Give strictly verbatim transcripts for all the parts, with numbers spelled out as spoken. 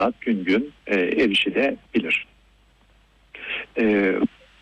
rahat gün gün e, erişilebilir. E,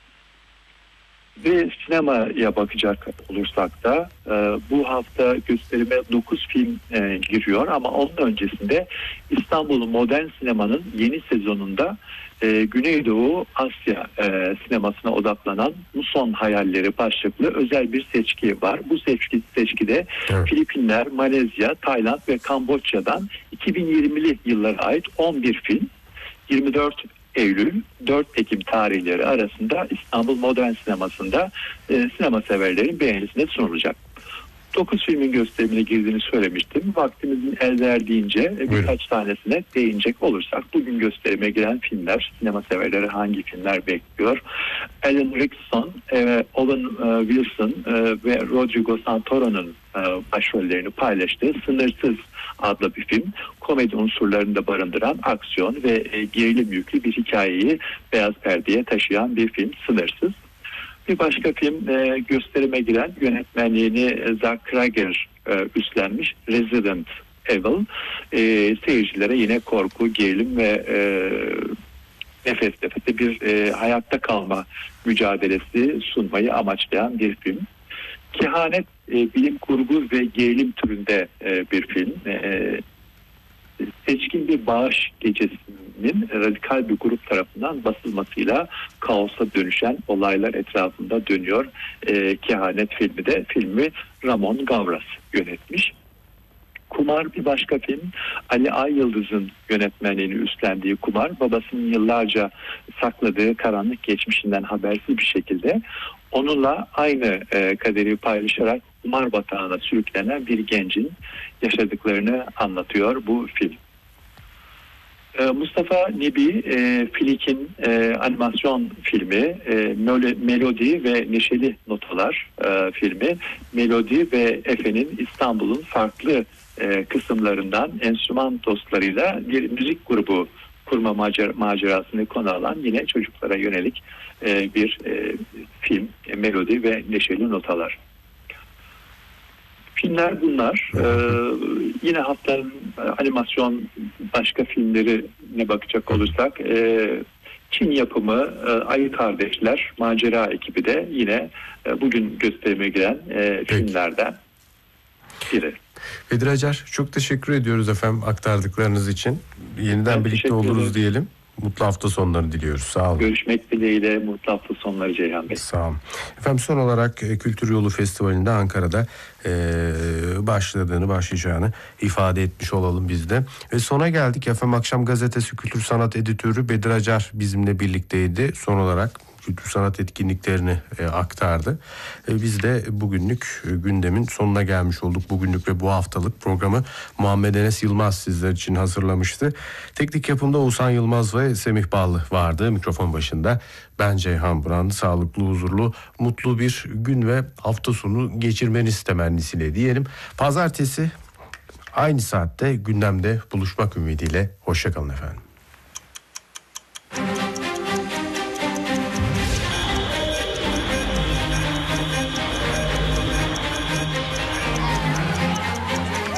Ve sinemaya bakacak olursak da e, bu hafta gösterime dokuz film e, giriyor ama onun öncesinde İstanbul Modern Sinema'nın yeni sezonunda e, Güneydoğu Asya e, sinemasına odaklanan Muson Hayalleri başlıklı özel bir seçki var. Bu seçki seçkide evet. Filipinler, Malezya, Tayland ve Kamboçya'dan iki bin yirmili yıllara ait on bir film yirmi dört Eylül dört Ekim tarihleri arasında İstanbul Modern Sineması'nda e, sinema severlerin beğenisine sunulacak. dokuz filmin gösterimine girdiğini söylemiştim. Vaktimizin el verdiğince e, birkaç tanesine değinecek olursak bugün gösterime giren filmler, sinema severleri hangi filmler bekliyor? Alan Rickson, e, Owen e, Wilson e, ve Rodrigo Santoro'nun e, başrollerini paylaştığı Sınırsız adlı bir film. Komedi unsurlarını da barındıran aksiyon ve e, gerilim yüklü bir hikayeyi beyaz perdeye taşıyan bir film Sınırsız. Bir başka film e, gösterime giren yönetmenliğini e, Zach Krager e, üstlenmiş Resident Evil. E, seyircilere yine korku, gerilim ve e, nefes nefese bir e, hayatta kalma mücadelesi sunmayı amaçlayan bir film. Kehanet e, bilim kurgu ve gerilim türünde e, bir film. E, seçkin bir bağış gecesinin radikal bir grup tarafından basılmasıyla kaosa dönüşen olaylar etrafında dönüyor. E, Kehanet filmi de filmi Ramon Gavras yönetmiş. Kumar bir başka film. Ali Ayyıldız'ın yönetmenliğini üstlendiği Kumar, babasının yıllarca sakladığı karanlık geçmişinden habersiz bir şekilde onunla aynı e, kaderi paylaşarak kumar batağına sürüklenen bir gencin yaşadıklarını anlatıyor bu film. E, Mustafa Nebi e, Filik'in e, animasyon filmi e, Melodi ve Neşeli Notalar e, filmi Melodi ve Efe'nin İstanbul'un farklı e, kısımlarından enstrüman dostlarıyla bir müzik grubu kurma macer- macerasını konu alan yine çocuklara yönelik e, bir e, film e, Melodi ve Neşeli Notalar. Filmler bunlar. Ee, yine haftanın animasyon başka filmlerine bakacak olursak e, Çin yapımı e, Ayı Kardeşler Macera ekibi de yine e, bugün gösterime giren e, filmlerden biri. Bedir Acar, çok teşekkür ediyoruz efendim aktardıklarınız için. Yeniden ben birlikte oluruz diyelim. Mutlu hafta sonları diliyoruz. Sağ olun. Görüşmek dileğiyle. Mutlu hafta sonları Ceyhan Bey. Sağ olun. Efendim son olarak Kültür Yolu Festivali'nde Ankara'da e, başladığını, başlayacağını ifade etmiş olalım biz de. Ve sona geldik. Efendim Akşam Gazetesi Kültür Sanat Editörü Bedir Acar bizimle birlikteydi. Son olarak kültür sanat etkinliklerini e, aktardı. E, biz de bugünlük e, gündemin sonuna gelmiş olduk. Bugünlük ve bu haftalık programı Muhammed Enes Yılmaz sizler için hazırlamıştı. Teknik yapımda Oğuzhan Yılmaz ve Semih Ballı vardı mikrofon başında. Ben Ceyhan Buran, sağlıklı, huzurlu, mutlu bir gün ve hafta sonu geçirmeniz temennisiyle diyelim. Pazartesi aynı saatte gündemde buluşmak ümidiyle. Hoşça kalın efendim.